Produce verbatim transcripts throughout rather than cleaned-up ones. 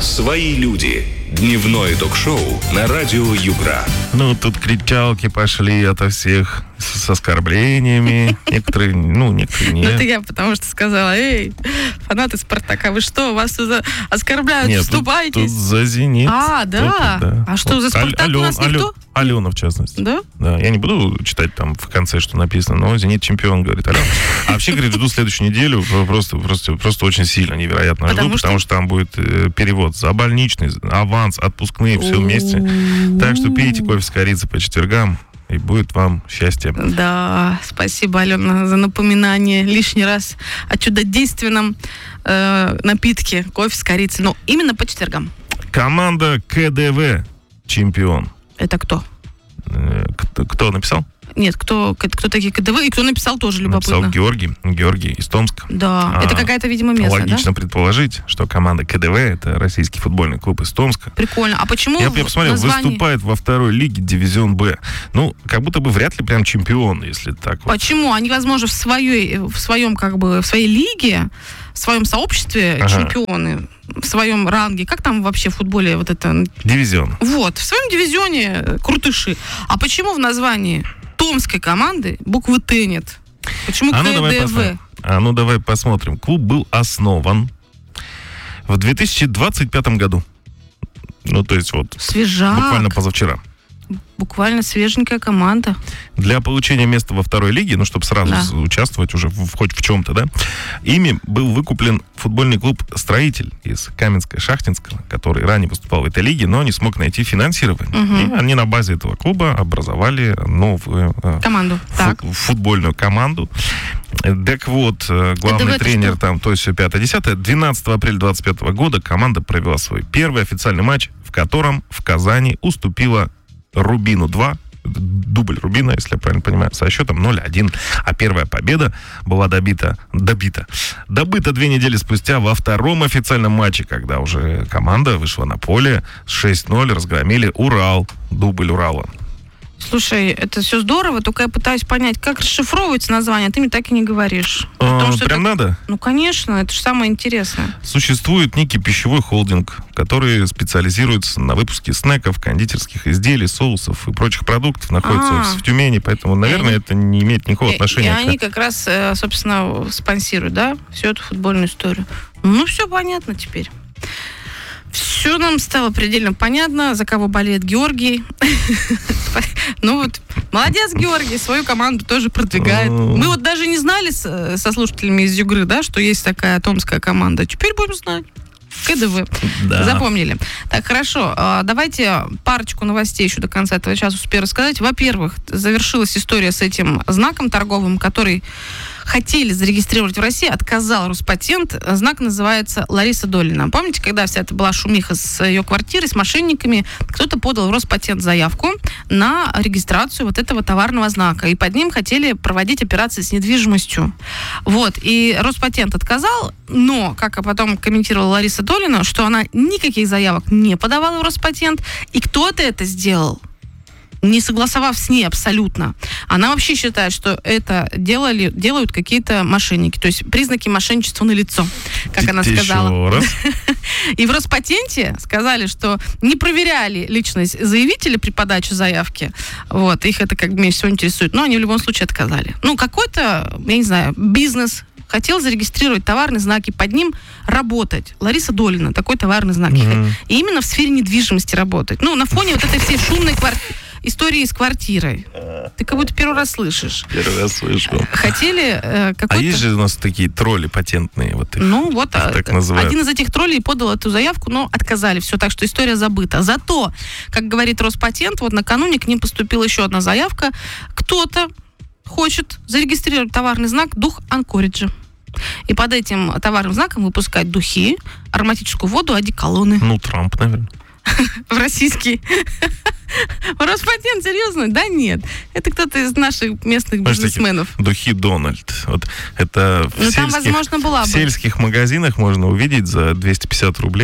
«Свои люди». Дневное ток-шоу на радио Югра. Ну, тут кричалки пошли ото всех с оскорблениями. Некоторые, ну, некоторые нет. Ну, это я потому что сказала: эй, фанаты «Спартака», вы что, вас тут оскорбляют, Нет, вступайтесь? Тут, тут за «Зенит». А, да? да. А что, Вот за «Спартак» Алё, у нас Алё, никто? Алена, в частности. Да? Да, я не буду читать там в конце, что написано, но «Зенит» чемпион, говорит Алена. А вообще, говорит, жду следующую неделю, просто, просто, просто очень сильно, невероятно жду, Потому что? потому что там будет э, перевод за больничный, аванс, отпускные, все вместе. Так что пейте кофе с корицей по четвергам, и будет вам счастье. Да, спасибо, Алена, за напоминание лишний раз о чудодейственном э, напитке кофе с корицей. Но именно по четвергам. Команда КДВ чемпион. Это кто? Э, Кто, кто написал? Нет, кто, кто такие КДВ и кто написал, тоже любопытно. Написал Георгий. Георгий из Томска. Да, А, это какая-то, видимо, местная, Логично да? предположить, что команда КДВ — это российский футбольный клуб из Томска. Прикольно. А почему Я, в я посмотрел, названии... выступает во второй лиге дивизион Б. Ну, как будто бы вряд ли прям чемпион, если так вот. Почему? Они, возможно, в своей, в своем, как бы, в своей лиге, в своем сообществе Ага. чемпионы, в своем ранге. Как там вообще в футболе вот это? Дивизион. Вот, в своем дивизионе крутыши. А почему в названии томской команды буквы Т нет? Почему А ну, давай КДВ? посмотрим. А ну давай посмотрим. Клуб был основан в две тысячи двадцать пятом году. Ну, то есть вот Свежак. буквально позавчера. Буквально свеженькая команда. Для получения места во второй лиге, ну, чтобы сразу Да. с- участвовать уже в, хоть в чем-то, да, ими был выкуплен футбольный клуб «Строитель» из Каменска-Шахтинского, который ранее выступал в этой лиге, но не смог найти финансирование. Мгм. И они на базе этого клуба образовали новую э, Команду. фу- Так. футбольную команду. Э, Так вот, э, главный КДВ-то тренер что? там, то есть все пятое-десятое, двенадцатого апреля двадцать пятого года команда провела свой первый официальный матч, в котором в Казани уступила Рубину два, дубль Рубина, если я правильно понимаю, со счетом ноль один. А первая победа была добита, добита, добыта две недели спустя во втором официальном матче, когда уже команда вышла на поле, с шесть ноль разгромили Урал, дубль Урала. Слушай, это все здорово, только я пытаюсь понять, как расшифровывается название, а ты мне так и не говоришь. А, Потому что прям это- надо? Ну, конечно, это же самое интересное. Существует некий пищевой холдинг, который специализируется на выпуске снеков, кондитерских изделий, соусов и прочих продуктов. Находится А. в Тюмени, поэтому, наверное, они- это не имеет никакого И, и отношения они к... как раз, э, собственно, спонсируют, да, всю эту футбольную историю. Ну, все понятно теперь. Все нам стало предельно понятно, за кого болеет Георгий. Ну вот, молодец, Георгий, свою команду тоже продвигает. Мы вот даже не знали с- со слушателями из Югры, да, что есть такая томская команда. Теперь будем знать. КДВ. Да. Запомнили. Так, хорошо. а, Давайте парочку новостей еще до конца этого часа успею рассказать. Во-первых, завершилась история с этим знаком торговым, который хотели зарегистрировать в России, отказал Роспатент. Знак называется Лариса Долина. Помните, когда вся эта была шумиха с ее квартирой, с мошенниками, кто-то подал в Роспатент заявку на регистрацию вот этого товарного знака. И под ним хотели проводить операции с недвижимостью. Вот. И Роспатент отказал, но, как потом комментировала Лариса Долина, что она никаких заявок не подавала в Роспатент, и кто-то это сделал, не согласовав с ней абсолютно. Она вообще считает, что это делали, делают какие-то мошенники. То есть признаки мошенничества налицо, как она Еще сказала. раз. И в Роспатенте сказали, что не проверяли личность заявителя при подаче заявки. Вот, их это как бы меньше всего интересует. Но они в любом случае отказали. Ну, какой-то, я не знаю, бизнес хотел зарегистрировать товарный знак и под ним работать. Лариса Долина, такой товарный знак. Мгм. И именно в сфере недвижимости работать. Ну, на фоне вот этой всей шумной квар- истории с квартирой. Ты как будто первый раз слышишь. Первый раз слышу. Хотели э, А какой-то... есть же у нас такие тролли патентные, вот их. Ну, вот их так а, называют. один из этих троллей подал эту заявку, но отказали. Все, так что история забыта. Зато, как говорит Роспатент, вот накануне к ним поступила еще одна заявка. Кто-то хочет зарегистрировать товарный знак «Дух Анкориджа». И под этим товарным знаком выпускать духи, ароматическую воду, одеколоны. Ну, Трамп, наверное. В российский. Роспатент, серьезно? Да нет. Это кто-то из наших местных Знаешь, такие бизнесменов. Духи Дональд. Вот это в Ну, там, сельских, возможно, была в бы. сельских магазинах можно увидеть за двести пятьдесят рублей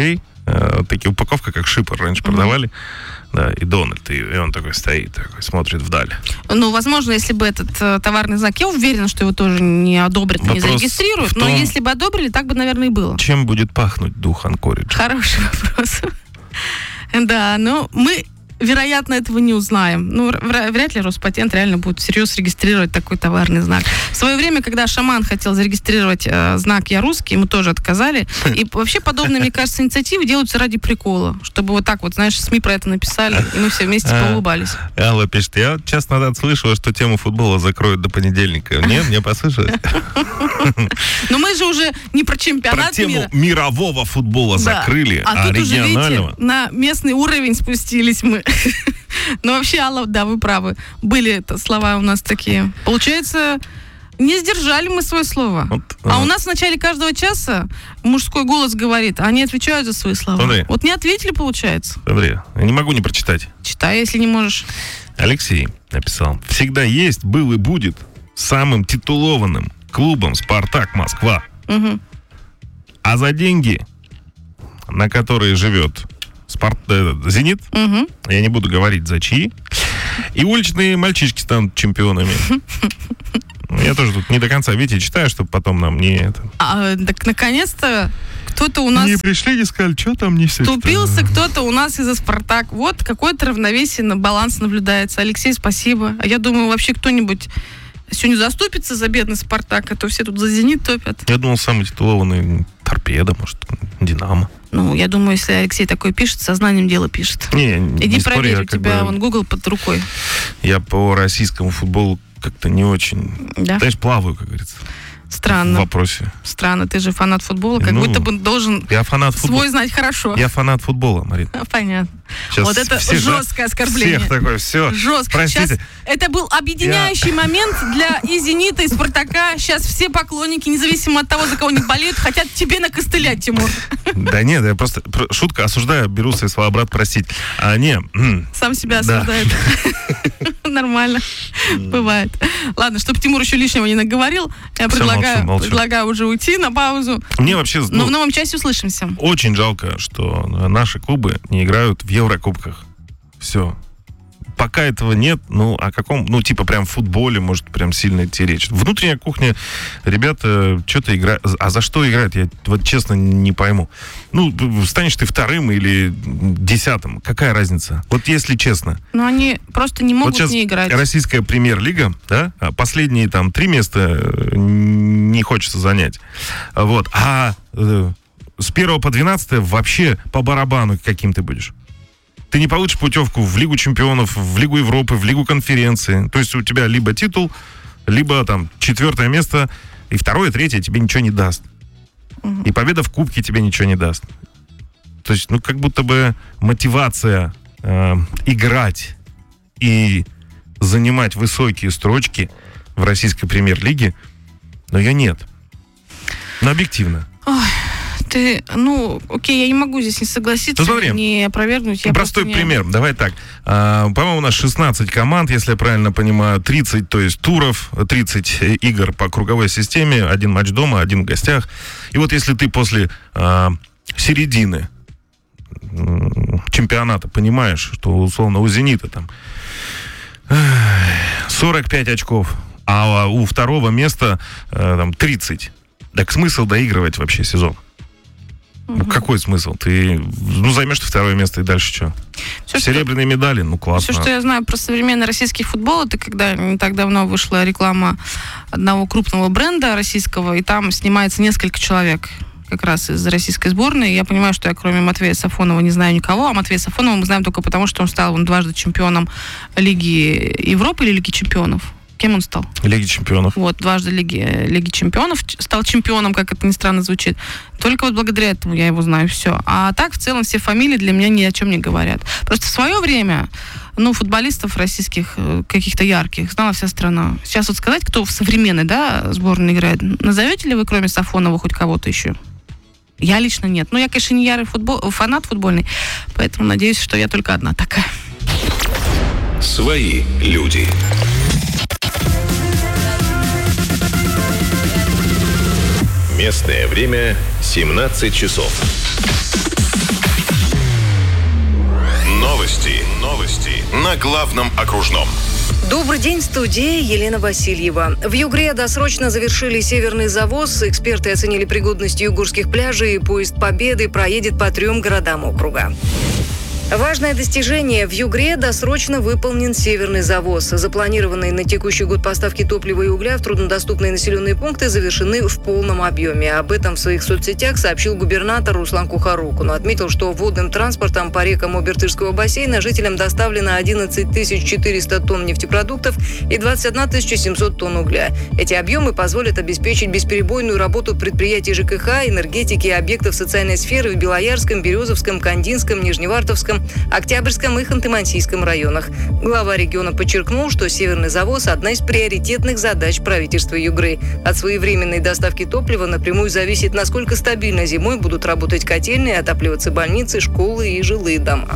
Э, такие упаковка, как шипр раньше mm-hmm. продавали. Да, и Дональд, и, и он такой стоит, такой, смотрит вдаль. Ну, возможно, если бы этот э, товарный знак, я уверена, что его тоже не одобрят, Вопрос не зарегистрируют, том, но если бы одобрили, так бы, наверное, и было. Чем будет пахнуть дух Анкориджа? Хороший вопрос. Да, но мы, вероятно, этого не узнаем. Ну, вряд ли Роспатент реально будет всерьез регистрировать такой товарный знак. В свое время, когда Шаман хотел зарегистрировать э, знак «Я русский», ему тоже отказали. И вообще подобные, мне кажется, инициативы делаются ради прикола. Чтобы вот так вот, знаешь, СМИ про это написали, и мы все вместе поулыбались. Алла пишет, я час назад слышала, что тему футбола закроют до понедельника. Нет, мне послышалось. Но мы же уже не про чемпионат мира. Про тему мирового футбола закрыли, а регионального... На местный уровень спустились мы. Ну, вообще, Алла, да, вы правы. Были это слова у нас такие. Получается, не сдержали мы свое слово. Вот, а, а у нас в начале каждого часа мужской голос говорит, а они отвечают за свои слова. Смотри. Вот не ответили, получается. Смотри, я не могу не прочитать. Читай, если не можешь. Алексей написал. Всегда есть, был и будет самым титулованным клубом «Спартак Москва». Угу. А за деньги, на которые живет Спарт... «Зенит», угу. я не буду говорить за чьи, и уличные мальчишки станут чемпионами. Я тоже тут не до конца, видите, читаю, чтобы потом нам не это... А, так наконец-то кто-то у нас... Не пришли, не сказали, что там не все. Вступился кто-то у нас из-за «Спартак». Вот какое-то равновесие, баланс наблюдается. Алексей, спасибо. А я думаю, вообще кто-нибудь сегодня заступится за бедный «Спартак», а то все тут за «Зенит» топят. Я думал, самый титулованный «Торпедо», может, «Динамо». Ну, я думаю, если Алексей такой пишет, сознанием дела пишет. Не, Иди не проверь, спорю, у тебя бы... вон Google под рукой. Я по российскому футболу как-то не очень... Да? Знаешь, плаваю, как говорится. Странно. В вопросе. Странно, ты же фанат футбола, как ну, будто бы должен я фанат футбол... свой знать хорошо. Я фанат футбола, Марина. Понятно. Сейчас вот это жесткое оскорбление. Всех такое, все. Жестко. Простите. Сейчас это был объединяющий я... момент для и «Зенита», и «Спартака». Сейчас все поклонники, независимо от того, за кого они болеют, хотят тебе накостылять, Тимур. Да нет, я просто... Шутка, осуждаю, беру свои слова, брат, простить. А, не. Сам себя осуждает. Нормально. Бывает. Ладно, чтобы Тимур еще лишнего не наговорил, я предлагаю, предлагаю уже уйти на паузу. Мне вообще... Но в новом часе услышимся. Очень жалко, что наши клубы не играют в Еврокубках. Все. Пока этого нет, ну, о каком, ну, типа, прям в футболе может прям сильно идти речь. Внутренняя кухня, ребята что-то играют. А за что играют, я вот честно не пойму. Ну, станешь ты вторым или десятым, какая разница? Вот если честно. Ну, они просто не могут вот не играть. Российская премьер-лига, да, последние там три места не хочется занять. Вот. А э, с первого по двенадцатое вообще по барабану каким ты будешь. Ты не получишь путевку в Лигу чемпионов, в Лигу Европы, в Лигу конференции. То есть у тебя либо титул, либо там четвертое место, и второе, третье тебе ничего не даст. Угу. И победа в кубке тебе ничего не даст. То есть, ну, как будто бы мотивация э, играть и занимать высокие строчки в российской премьер-лиге, но ее нет. Но объективно. Ой. Ты, ну, окей, я не могу здесь не согласиться, ну, смотри, не опровергнуть. Я простой не... пример, давай так. А, по-моему, у нас шестнадцать команд, если я правильно понимаю, тридцать, то есть туров, тридцать игр по круговой системе, один матч дома, один в гостях. И вот если ты после а, середины чемпионата понимаешь, что, условно, у «Зенита» там сорок пять очков, а у второго места а, там тридцать, так смысл доигрывать вообще сезон? Ну, какой смысл? Ты, ну, займешь ты второе место и дальше что? Все, серебряные что... медали, ну, классно. Все, что я знаю про современный российский футбол, это когда не так давно вышла реклама одного крупного бренда российского, и там снимается несколько человек как раз из российской сборной. Я понимаю, что я кроме Матвея Сафонова не знаю никого, а Матвея Сафонова мы знаем только потому, что он стал он дважды чемпионом Лиги Европы или Лиги чемпионов. Кем он стал? Лиги чемпионов. Вот, дважды Лиги, Лиги чемпионов. Стал чемпионом, как это ни странно звучит. Только вот благодаря этому я его знаю, все. А так, в целом, все фамилии для меня ни о чем не говорят. Просто в свое время, ну, футболистов российских, каких-то ярких, знала вся страна. Сейчас вот сказать, кто в современной, да, сборной играет, назовете ли вы, кроме Сафонова, хоть кого-то еще? Я лично нет. Ну, я, конечно, не ярый футбол, фанат футбольный, поэтому надеюсь, что я только одна такая. Свои люди. Местное время семнадцать часов. Новости. Новости на главном окружном. Добрый день, в студии Елена Васильева. В Югре досрочно завершили северный завоз. Эксперты оценили пригодность югорских пляжей. Поезд Победы проедет по трем городам округа. Важное достижение. В Югре досрочно выполнен северный завоз. Запланированные на текущий год поставки топлива и угля в труднодоступные населенные пункты завершены в полном объеме. Об этом в своих соцсетях сообщил губернатор Руслан Кухарук. Он отметил, что водным транспортом по рекам Обертырского бассейна жителям доставлено одиннадцать тысяч четыреста тонн нефтепродуктов и двадцать одна тысяча семьсот тонн угля. Эти объемы позволят обеспечить бесперебойную работу предприятий ЖКХ, энергетики и объектов социальной сферы в Белоярском, Березовском, Кандинском, Нижневартовском, Октябрьском и Ханты-Мансийском районах. Глава региона подчеркнул, что северный завоз – одна из приоритетных задач правительства Югры. От своевременной доставки топлива напрямую зависит, насколько стабильно зимой будут работать котельные, отапливаться больницы, школы и жилые дома.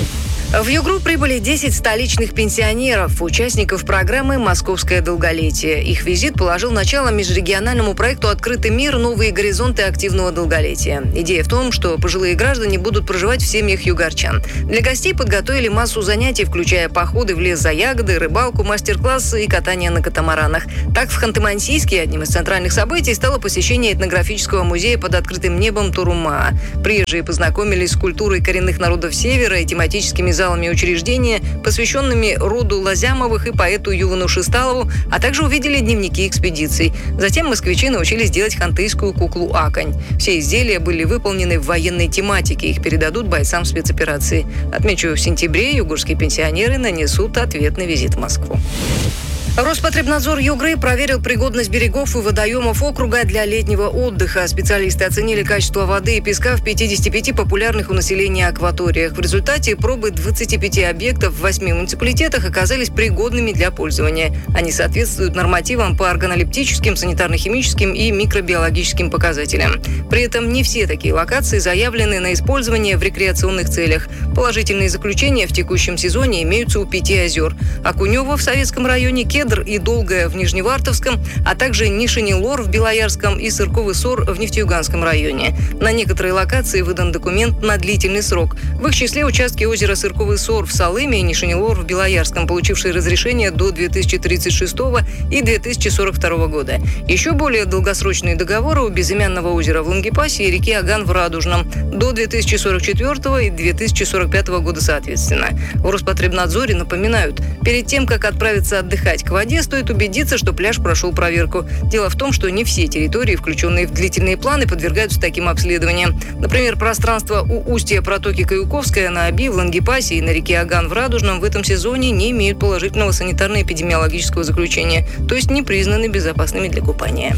В Югру прибыли десять столичных пенсионеров, участников программы «Московское долголетие». Их визит положил начало межрегиональному проекту «Открытый мир. Новые горизонты активного долголетия». Идея в том, что пожилые граждане будут проживать в семьях югорчан. Для гостей подготовили массу занятий, включая походы в лес за ягоды, рыбалку, мастер-классы и катание на катамаранах. Так, в Ханты-Мансийске одним из центральных событий стало посещение этнографического музея под открытым небом Турума. Приезжие познакомились с культурой коренных народов Севера и тематическими залами учреждения, посвященными роду Лазямовых и поэту Ювану Шисталову, а также увидели дневники экспедиций. Затем москвичи научились делать хантыйскую куклу Акань. Все изделия были выполнены в военной тематике, их передадут бойцам спецоперации. Отмечу, в сентябре югорские пенсионеры нанесут ответный визит в Москву. Роспотребнадзор Югры проверил пригодность берегов и водоемов округа для летнего отдыха. Специалисты оценили качество воды и песка в пятидесяти пяти популярных у населения акваториях. В результате пробы двадцати пяти объектов в восьми муниципалитетах оказались пригодными для пользования. Они соответствуют нормативам по органолептическим, санитарно-химическим и микробиологическим показателям. При этом не все такие локации заявлены на использование в рекреационных целях. Положительные заключения в текущем сезоне имеются у пяти озер: Окунево в Советском районе, Кедр и Долгое в Нижневартовском, а также Нишини-Лор в Белоярском и Сырковый Сор в Нефтеюганском районе. На некоторые локации выдан документ на длительный срок. В их числе участки озера Сырковый Сор в Салыме и Нишини-Лор в Белоярском, получившие разрешение до две тысячи тридцать шестого и две тысячи сорок второго года. Еще более долгосрочные договоры у Безымянного озера в Лангепасе и реки Аган в Радужном до две тысячи сорок четвёртого и две тысячи сорок пятого года соответственно. В Роспотребнадзоре напоминают, перед тем, как отправиться отдыхать к воде, стоит убедиться, что пляж прошел проверку. Дело в том, что не все территории, включенные в длительные планы, подвергаются таким обследованиям. Например, пространство у устья протоки Каюковская на Оби, в Лангепасе и на реке Аган в Радужном в этом сезоне не имеют положительного санитарно-эпидемиологического заключения, то есть не признаны безопасными для купания.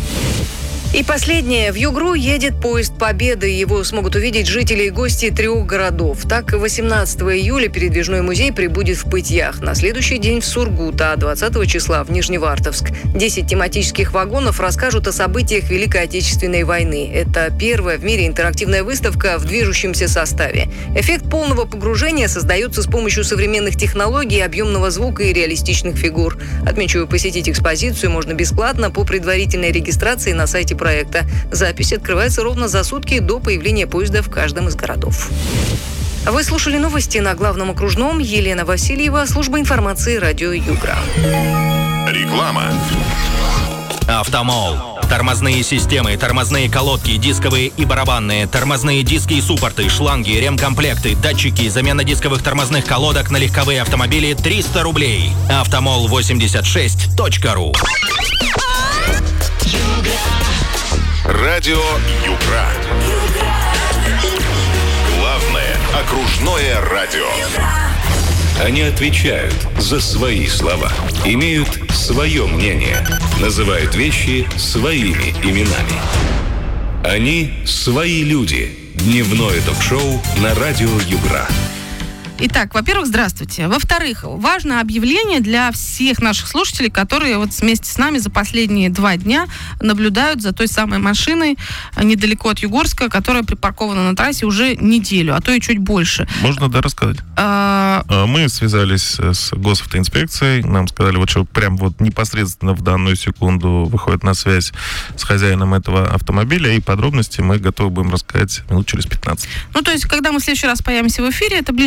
И последнее. В Югру едет поезд Победы. Его смогут увидеть жители и гости трех городов. Так, восемнадцатого июля передвижной музей прибудет в Пытьях. На следующий день в Сургут, а двадцатого числа в Нижневартовск. Десять тематических вагонов расскажут о событиях Великой Отечественной войны. Это первая в мире интерактивная выставка в движущемся составе. Эффект полного погружения создается с помощью современных технологий, объемного звука и реалистичных фигур. Отмечу, посетить экспозицию можно бесплатно по предварительной регистрации на сайте проекта. Запись открывается ровно за сутки до появления поезда в каждом из городов. Вы слушали новости на главном окружном. Елена Васильева, служба информации радио Югра. Реклама. Автомол. Тормозные системы, тормозные колодки, дисковые и барабанные, тормозные диски и суппорты, шланги, ремкомплекты, датчики, замена дисковых тормозных колодок на легковые автомобили триста рублей. автомол восемьдесят шесть точка ру. Радио Югра. Главное окружное радио. Они отвечают за свои слова, имеют свое мнение, называют вещи своими именами. Они свои люди. Дневное ток-шоу на радио Югра. Итак, во-первых, здравствуйте. Во-вторых, важное объявление для всех наших слушателей, которые вот вместе с нами за последние два дня наблюдают за той самой машиной недалеко от Югорска, которая припаркована на трассе уже неделю, а то и чуть больше. Можно, да, рассказать? А... Мы связались с госавтоинспекцией, нам сказали, вот что прям вот непосредственно в данную секунду выходит на связь с хозяином этого автомобиля, и подробности мы готовы будем рассказать минут через пятнадцать. Ну, то есть, когда мы в следующий раз появимся в эфире, это ближе к середине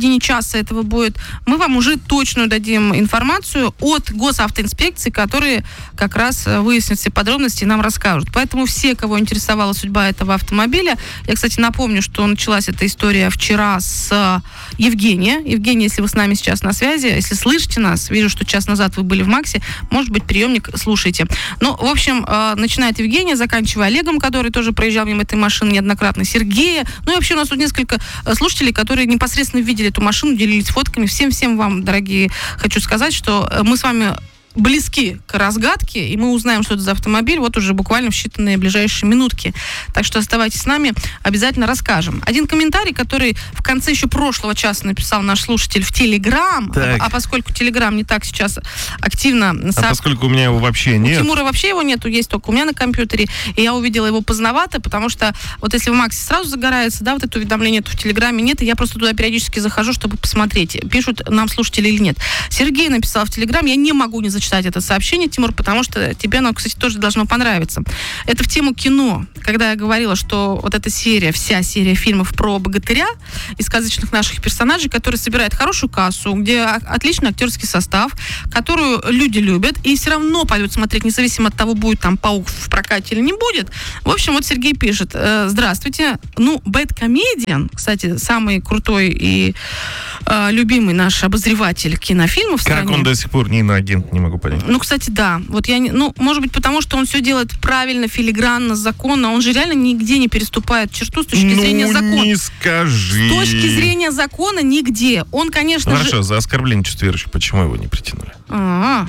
середине часа этого будет, мы вам уже точную дадим информацию от госавтоинспекции, которые как раз выяснят все подробности и нам расскажут. Поэтому все, кого интересовала судьба этого автомобиля, я, кстати, напомню, что началась эта история вчера с Евгения. Евгения, если вы с нами сейчас на связи, если слышите нас, вижу, что час назад вы были в Максе, может быть, приемник слушайте. Ну, в общем, начинает Евгения, заканчивая Олегом, который тоже проезжал мимо этой машины неоднократно, Сергея. Ну и вообще у нас тут несколько слушателей, которые непосредственно видели эту машину, делились фотками. Всем-всем вам, дорогие, хочу сказать, что мы с вами близки к разгадке, и мы узнаем, что это за автомобиль, вот уже буквально в считанные ближайшие минутки. Так что оставайтесь с нами, обязательно расскажем. Один комментарий, который в конце еще прошлого часа написал наш слушатель в Телеграм, а, а поскольку Телеграм не так сейчас активно... А со... поскольку у меня его вообще нет... У Тимура вообще его нету, есть только у меня на компьютере, и я увидела его поздновато, потому что вот если в Максе сразу загорается, да, вот это уведомление, то в Телеграме нет, и я просто туда периодически захожу, чтобы посмотреть, пишут нам слушатели или нет. Сергей написал в Телеграм, я не могу не зачитать это сообщение, Тимур, потому что тебе оно, кстати, тоже должно понравиться. Это в тему кино. Когда я говорила, что вот эта серия, вся серия фильмов про богатыря и сказочных наших персонажей, которые собирают хорошую кассу, где отличный актерский состав, которую люди любят, и все равно пойдут смотреть, независимо от того, будет там паук в прокате или не будет. В общем, вот Сергей пишет. Здравствуйте. Ну, Бэдкомедиан, кстати, самый крутой и э, любимый наш обозреватель кинофильмов в стране. Как он до сих пор не иноагент, не могу понять. Ну, кстати, да. Вот я не, ну, может быть, потому что он все делает правильно, филигранно, законно. Он же реально нигде не переступает черту с точки ну, зрения закона. Ну, не скажи. С точки зрения закона нигде. Он, конечно Хорошо, же... за оскорбление чувств верующих, почему его не притянули? А-а-а.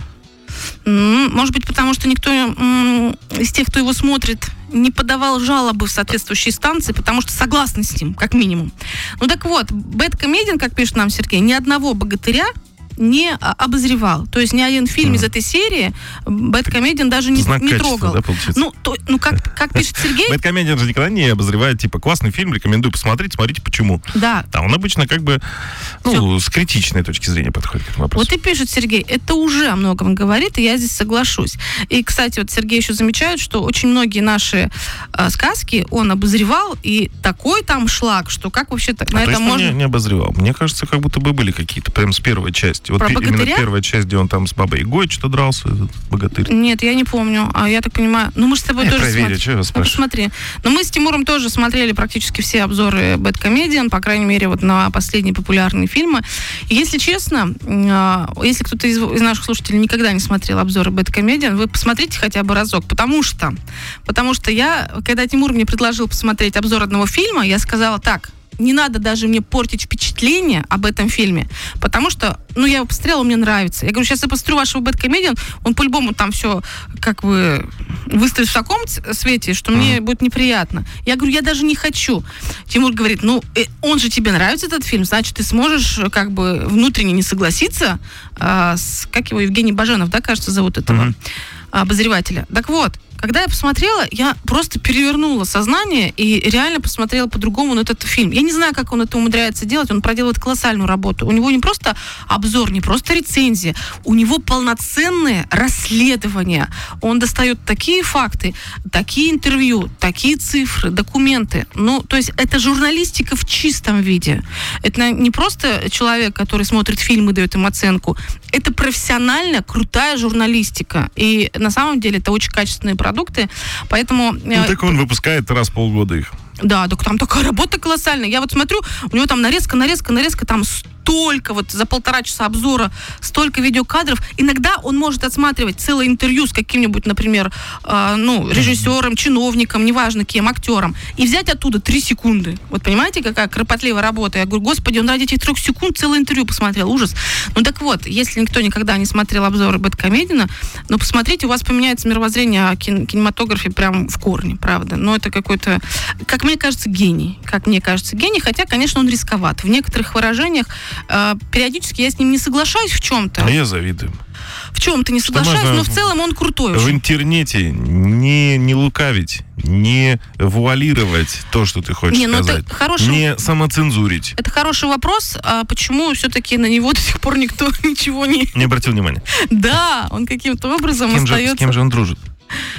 Может быть, потому что никто м- из тех, кто его смотрит, не подавал жалобы в соответствующие инстанции, потому что согласны с ним, как минимум. Ну так вот, Бэдкомедиан, как пишет нам Сергей, ни одного богатыря не обозревал. То есть ни один фильм mm. из этой серии Бэдкомедиан даже не, не трогал. Да, ну, то, ну как, как пишет Сергей... Бэдкомедиан же никогда не обозревает, типа, классный фильм, рекомендую посмотреть, смотрите, почему. Да. А он обычно как бы, ну, Все. с критичной точки зрения подходит к этому вопросу. Вот и пишет Сергей, это уже о многом говорит, и я здесь соглашусь. И, кстати, вот Сергей еще замечает, что очень многие наши э, сказки он обозревал, и такой там шлак, что как вообще так, на а этом можно... Не, не обозревал. Мне кажется, как будто бы были какие-то, прям с первой части. Вот Про именно богатыря? Первая часть, где он там с Бабой Ягой что-то дрался, этот богатырь. Нет, я не помню. А я так понимаю... Ну, мы же с тобой я тоже проверю, смотрели. Что я вас ну, посмотри. Но мы с Тимуром тоже смотрели практически все обзоры Бэдкомедиан, по крайней мере, вот на последние популярные фильмы. И если честно, если кто-то из, из наших слушателей никогда не смотрел обзоры Бэдкомедиан, вы посмотрите хотя бы разок, потому что, потому что я, когда Тимур мне предложил посмотреть обзор одного фильма, я сказала так: не надо даже мне портить впечатление об этом фильме, потому что, ну, я его посмотрела, он мне нравится. Я говорю, сейчас я посмотрю вашего Бэдкомедиан, он по-любому там все как бы выставит в таком свете, что мне mm. будет неприятно. Я говорю, я даже не хочу. Тимур говорит, ну, он же тебе нравится, этот фильм, значит, ты сможешь как бы внутренне не согласиться а, с, как его, Евгений Баженов, да, кажется, зовут этого mm-hmm. обозревателя. Так вот, когда я посмотрела, я просто перевернула сознание и реально посмотрела по-другому на этот фильм. Я не знаю, как он это умудряется делать, он проделывает колоссальную работу. У него не просто обзор, не просто рецензия, у него полноценное расследование. Он достает такие факты, такие интервью, такие цифры, документы. Ну, то есть это журналистика в чистом виде. Это не просто человек, который смотрит фильм и дает им оценку. Это профессиональная, крутая журналистика. И на самом деле это очень качественные продукты, поэтому... Ну, так он выпускает раз в полгода их. Да, так там такая работа колоссальная. Я вот смотрю, у него там нарезка, нарезка, нарезка, там столько вот за полтора часа обзора, столько видеокадров. Иногда он может отсматривать целое интервью с каким-нибудь, например, э, ну, режиссером, чиновником, неважно кем, актером, и взять оттуда три секунды. Вот понимаете, какая кропотливая работа? Я говорю, господи, он ради этих трех секунд целое интервью посмотрел. Ужас. Ну так вот, если никто никогда не смотрел обзоры Бэдкомедиана, ну посмотрите, у вас поменяется мировоззрение о кин- кинематографе прям в корне, правда. Но это какой-то, как мне кажется, гений. Как мне кажется, гений, хотя, конечно, он рисковат. В некоторых выражениях э, периодически я с ним не соглашаюсь в чем-то. А я завидую. В чем-то не соглашаюсь, но в целом он крутой. В очень. интернете не, не лукавить, не вуалировать то, что ты хочешь не, ну сказать. Это хороший... Не самоцензурить. Это хороший вопрос, а почему все-таки на него до сих пор никто ничего не... Не обратил внимания. Да, он каким-то образом с кем остается... Же, с кем же он дружит?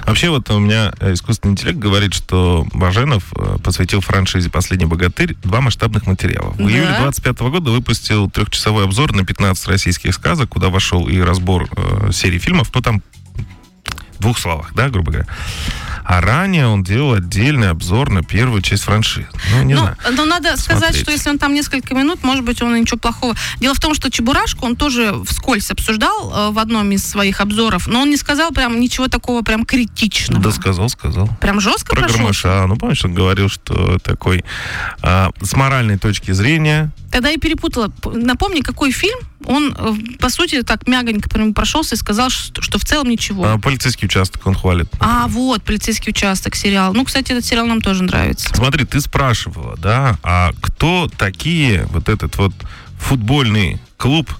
Вообще вот у меня искусственный интеллект говорит, что Баженов э, посвятил франшизе «Последний богатырь» два масштабных материала. В Да? июле двадцать пятого года выпустил трехчасовой обзор на пятнадцать российских сказок, куда вошел и разбор э, серии фильмов, ну там в двух словах, да, грубо говоря. А ранее он делал отдельный обзор на первую часть франшизы. Ну, не Ну, знаю. но надо сказать, Смотреть. что если он там несколько минут, может быть, он и ничего плохого. Дело в том, что Чебурашку он тоже вскользь обсуждал э, в одном из своих обзоров, но он не сказал прям ничего такого прям критичного. Да, сказал, сказал. Прям жестко Про прошел? Гармаша. Ну, помнишь, он говорил, что такой а, с моральной точки зрения. Тогда я перепутала. П- Напомни, какой фильм он, э, по сути, так мягонько по нему прошелся и сказал, что, что в целом ничего. а, полицейский участок он хвалит. А, вот, «Полицейский участок», сериал. Ну, кстати, этот сериал нам тоже нравится. Смотри, ты спрашивала, да, а кто такие вот этот вот футбольный клуб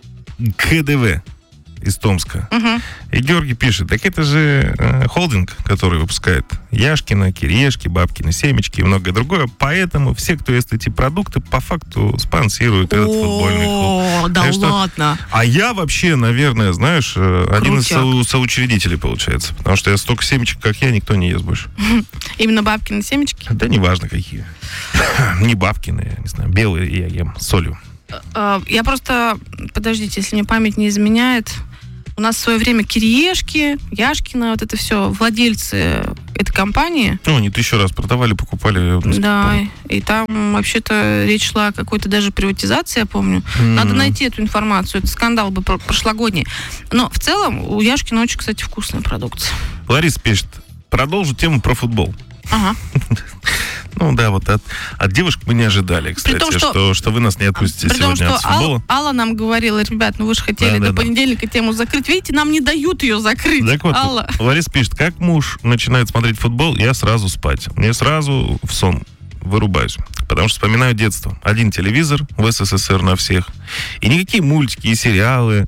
КДВ из Томска? Мгм. И Георгий пишет, так это же э, холдинг, который выпускает Яшкино, Кириешки, Бабкины семечки и многое другое. Поэтому все, кто ест эти продукты, по факту спонсируют этот футбольный клуб. О, да Так что- ладно. А я вообще, наверное, знаешь, э, один из Крутяк. со- соучредителей, получается. Потому что я столько семечек, как я, никто не ест больше. Именно Бабкины семечки. Да неважно какие. Не Бабкины, я не знаю, белые я ем с солью. Э, Я просто, подождите, если мне память не изменяет, у нас в свое время Кириешки, Яшкина, вот это все, владельцы этой компании. Ну, они тысячу раз продавали, покупали. я вот не Да, помню. и там вообще-то речь шла о какой-то даже приватизации, я помню. М. Надо найти эту информацию, это скандал был про- прошлогодний. Но в целом у Яшкина очень, кстати, вкусная продукция. Лариса пишет, продолжу тему про футбол. Ага. Ну да, вот от, от девушек мы не ожидали, кстати, том, что... что- Что, вы нас не отпустите При том, сегодня что от футбола. Ал- Алла нам говорила, ребят, ну вы же хотели Да, да, до да. понедельника тему закрыть. Видите, нам не дают ее закрыть. Так вот, Алла. Лариса пишет, как муж начинает смотреть футбол, я сразу спать. Мне сразу в сон вырубаюсь. Потому что вспоминаю детство. Один телевизор в СССР на всех. И никакие мультики и сериалы.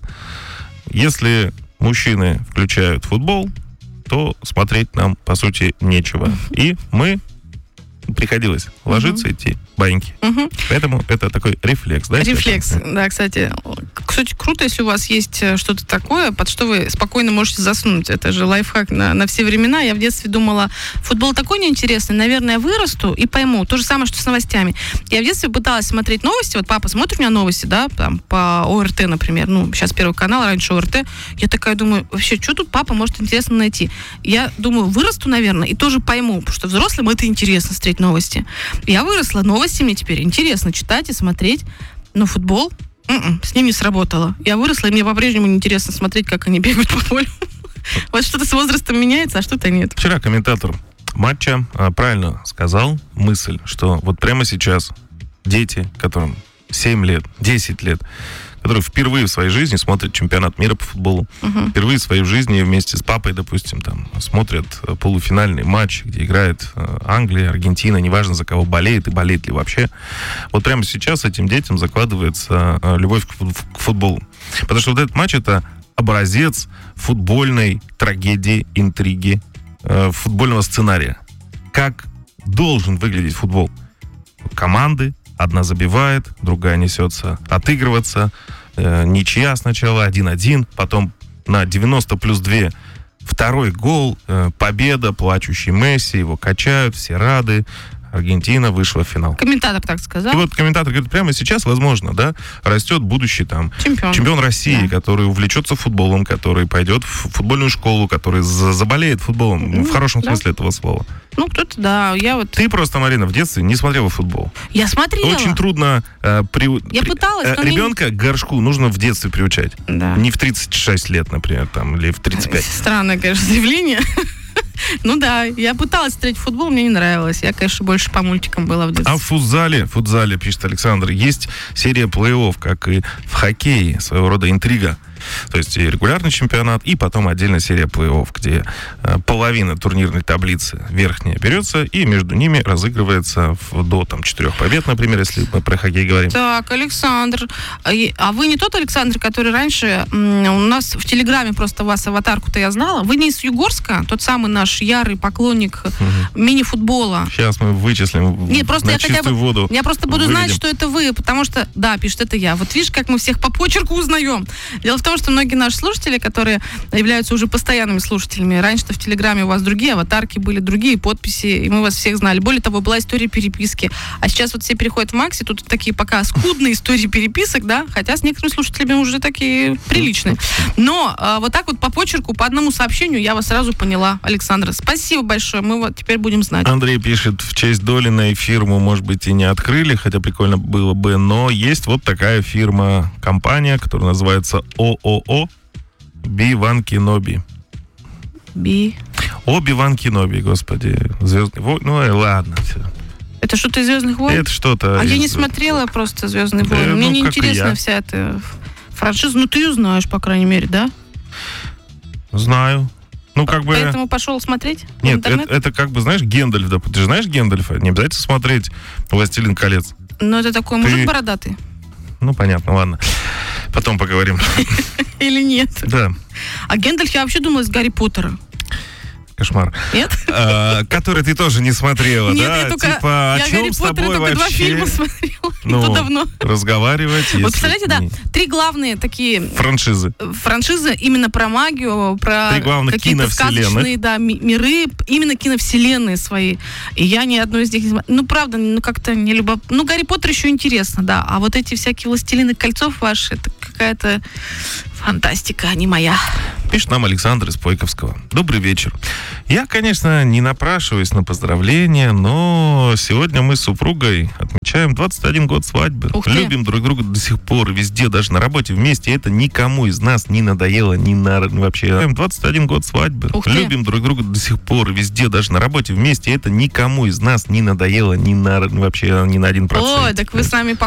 Если мужчины включают футбол, то смотреть нам, по сути, нечего. И мы приходилось ложиться, идти баньки. Мгм. Поэтому это такой рефлекс, да? если Рефлекс, это? да, кстати. Кстати, круто, если у вас есть э, что-то такое, под что вы спокойно можете заснуть. Это же лайфхак на, на все времена. Я в детстве думала, футбол такой неинтересный, наверное, вырасту и пойму. То же самое, что с новостями. Я в детстве пыталась смотреть новости. Вот папа смотрит у меня новости, да, там, по ОРТ, например. Ну, сейчас Первый канал, раньше ОРТ. Я такая думаю, вообще, что тут папа может интересно найти? Я думаю, вырасту, наверное, и тоже пойму, потому что взрослым это интересно, смотреть новости. Я выросла, новости мне теперь интересно читать и смотреть. Но футбол, м-м, с ним не сработало. Я выросла, и мне по-прежнему неинтересно смотреть, как они бегают по полю. Вот что-то с возрастом меняется, а что-то нет. Вчера комментатор матча а, правильно сказал мысль, что вот прямо сейчас дети, которым семь лет, десять лет, которые впервые в своей жизни смотрят чемпионат мира по футболу, Мгм. впервые в своей жизни вместе с папой, допустим, там смотрят э, полуфинальный матч, где играет э, Англия, Аргентина, неважно за кого болеет и болеет ли вообще. Вот прямо сейчас этим детям закладывается э, любовь к фут- к футболу. Потому что вот этот матч — это образец футбольной трагедии, интриги, э, футбольного сценария. Как должен выглядеть футбол? Команды, одна забивает, другая несется отыгрываться, э, ничья сначала, один-один, потом на девяносто плюс два второй гол, э, победа, плачущий Месси, его качают, все рады, Аргентина вышла в финал. Комментатор так сказал. И вот комментатор говорит, прямо сейчас, возможно, да, растет будущий там Чемпион. чемпион России, Да. который увлечется футболом, который пойдет в футбольную школу, который за- заболеет футболом, Ну, в хорошем да. смысле этого слова. Ну, кто-то, да. Я вот... Ты просто, Марина, в детстве не смотрела футбол. Я смотрела. Очень трудно э, при- Я при- пыталась, э, но мне ребенка к горшку нужно в детстве приучать. Да. Не в тридцать шесть лет, например, там, или в тридцать пять. Странное, конечно, заявление. Ну да, я пыталась смотреть футбол, мне не нравилось. Я, конечно, больше по мультикам была в А детстве. в футзале, в футзале, пишет Александр, есть серия плей-офф, как и в хоккее, своего рода интрига. То есть и регулярный чемпионат, и потом отдельная серия плей-офф, где э, половина турнирной таблицы верхняя берется, и между ними разыгрывается в- до там, четырех побед, например, если мы про хоккей говорим. Так, Александр. А и- А вы не тот Александр, который раньше м, у нас в Телеграме, просто вас аватарку-то я знала. Вы не из Югорска? Тот самый наш ярый поклонник мини-футбола. Сейчас мы вычислим Нет, просто на я хотя чистую бы, воду. я просто буду выведем. знать, что это вы, потому что, да, пишет, это я. Вот видишь, как мы всех по почерку узнаем. Дело в том, том, что многие наши слушатели, которые являются уже постоянными слушателями, раньше-то в Телеграме у вас другие аватарки были, другие подписи, и мы вас всех знали. Более того, была история переписки. А сейчас вот все переходят в Макси, тут такие пока скудные истории переписок, да, хотя с некоторыми слушателями уже такие приличные. Но а, вот так вот по почерку, по одному сообщению я вас сразу поняла, Александра. Спасибо большое, мы вот теперь будем знать. Андрей пишет, в честь Долиной фирму, может быть, и не открыли, хотя прикольно было бы, но есть вот такая фирма, компания, которая называется ООО Би-Ван Кеноби. Би. Оби-Ван Кеноби, господи. Звездный войн. Ну, и ладно, все. Это что-то из «Звездных войн»? Это что-то... А из... я не смотрела просто «Звездные Да, войны». Мне ну, не как и интересна я. вся эта франшиза. Ну, ты ее знаешь, по крайней мере, да? Знаю. Ну, как бы... Поэтому пошел смотреть в Нет, интернет? это, это как бы, знаешь, Гендальф. Да, ты же знаешь Гендальфа? Не обязательно смотреть «Властелин колец». Ну, это такой Ты- мужик бородатый. Ну, понятно, ладно. Потом поговорим. Или нет? Да, А Гэндальф, я вообще думала, из Гарри Поттера. кошмар. Нет? А, который ты тоже не смотрела, Нет, да? я только... Типа, о я чем Гарри с Поттера тобой только два вообще фильма смотрела. И ну, то давно. разговаривать, если... Вот представляете, да, не- три главные такие Франшизы. франшизы именно про магию, про Три главных какие-то киновселенных. сказочные, да, ми- миры, именно киновселенные свои. И я ни одной из них не смотрела. Ну, правда, ну как-то не любопытно. Ну, Гарри Поттер еще интересно, да. А вот эти всякие «Властелины кольцов» ваши, это какая-то фантастика, а не моя. Пишет нам Александр из Пойковского. Добрый вечер. Я, конечно, не напрашиваюсь на поздравления, но сегодня мы с супругой отмечаем двадцать один год свадьбы. Ух ты. Любим друг друга до сих пор, везде, даже на работе вместе. Это никому из нас не надоело, ни на вообще. двадцать один год свадьбы. Ух ты. Любим друг друга до сих пор, везде, даже на работе вместе. Это никому из нас не надоело, ни на вообще, ни на один процент. Ой, так вы с нами